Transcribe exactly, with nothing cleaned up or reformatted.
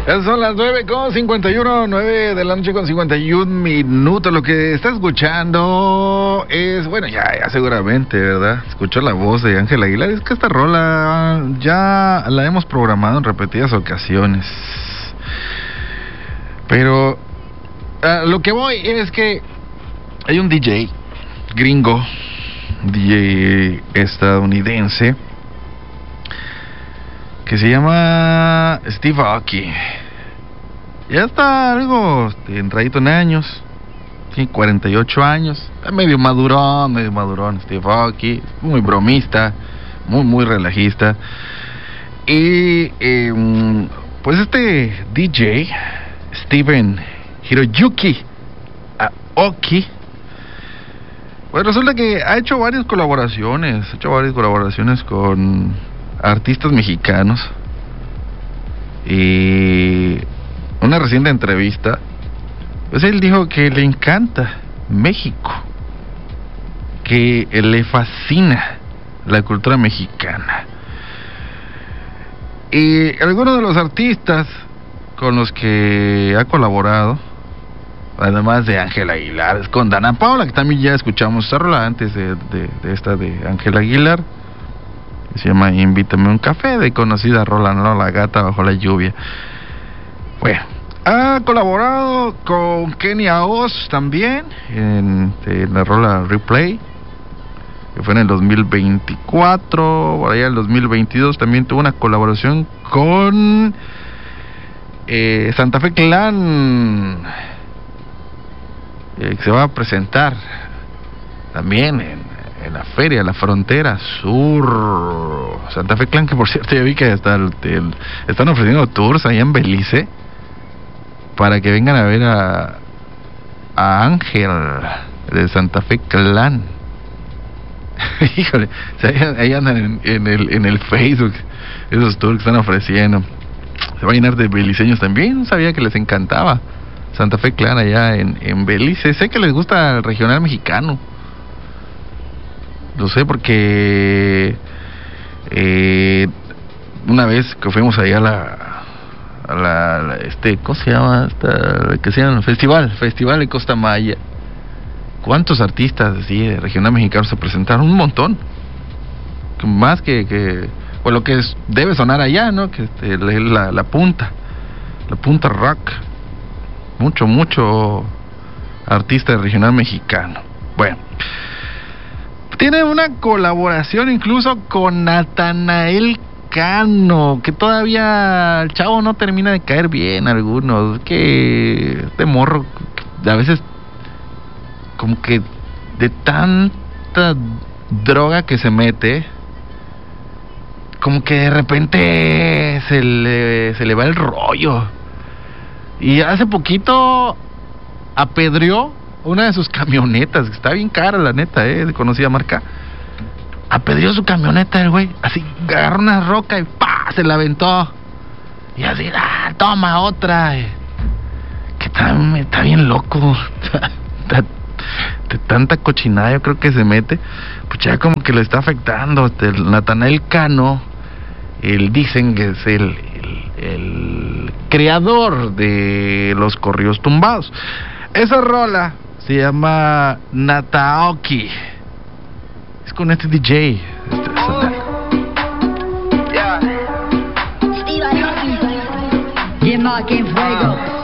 Ya son las nueve con cincuenta y uno, nueve de la noche con cincuenta y un minutos. Lo que está escuchando es, bueno, ya, ya seguramente, ¿verdad? Escuchó la voz de Ángel Aguilar. Es que esta rola ya la hemos programado en repetidas ocasiones. Pero uh, lo que voy es que hay un D J gringo, D J estadounidense, que se llama Steve Aoki. Ya está algo entradito en años, tiene cuarenta y ocho años, está medio madurón, medio madurón Steve Aoki, muy bromista, muy muy relajista. Y eh, pues este D J, Steven Hiroyuki Aoki, pues resulta que ha hecho varias colaboraciones, ha hecho varias colaboraciones con artistas mexicanos. Y una reciente entrevista, pues él dijo que le encanta México, que le fascina la cultura mexicana. Y algunos de los artistas con los que ha colaborado, además de Ángel Aguilar, es con Dana Paola, que también ya escuchamos esta rola antes de, de, de esta de Ángel Aguilar, que se llama Invítame un café, de conocida rola, ¿no? La gata bajo la lluvia. Bueno, ha colaborado con Kenia Oz también en, en la rola Replay, que fue en el dos mil veinticuatro. Por allá en el dos mil veintidós también tuvo una colaboración con eh, Santa Fe Clan, eh, que se va a presentar también en en la feria, la frontera sur, Santa Fe Clan, que por cierto ya vi que hasta el, el, están ofreciendo tours allá en Belice para que vengan a ver a, a Ángel de Santa Fe Clan. Híjole, ahí andan en, en, el, en el Facebook esos tours que están ofreciendo. Se va a llenar de beliceños también. No sabía que les encantaba Santa Fe Clan allá en, en Belice. Sé que les gusta el regional mexicano. Lo sé porque eh, una vez que fuimos allá a la, a la, la este, ¿cómo se llama? Esta, que se llama Festival, Festival de Costa Maya. ¿Cuántos artistas así de regional mexicano se presentaron? Un montón. Más que, que pues lo que es, debe sonar allá, ¿no? Que este, la, la punta, la punta rock. Mucho, mucho artista de regional mexicano. Bueno. Tiene una colaboración incluso con Natanael Cano, que todavía el chavo no termina de caer bien a algunos. Que este morro a veces como que de tanta droga que se mete, como que de repente se le, se le va el rollo. Y hace poquito apedreó una de sus camionetas, que está bien cara la neta, eh, de conocida marca. Apedreó su camioneta el güey, así agarró una roca y ¡pa! Se la aventó. Y así, ¡ah! Toma otra. Eh. Que está, está bien loco. De tanta cochinada yo creo que se mete, pues ya como que le está afectando. El Natanael Cano, él dicen que es el, el, el creador de los corridos tumbados. Esa rola se llama Nataoki. Es con este D J. Este, Yeah. Y Mark en fuego.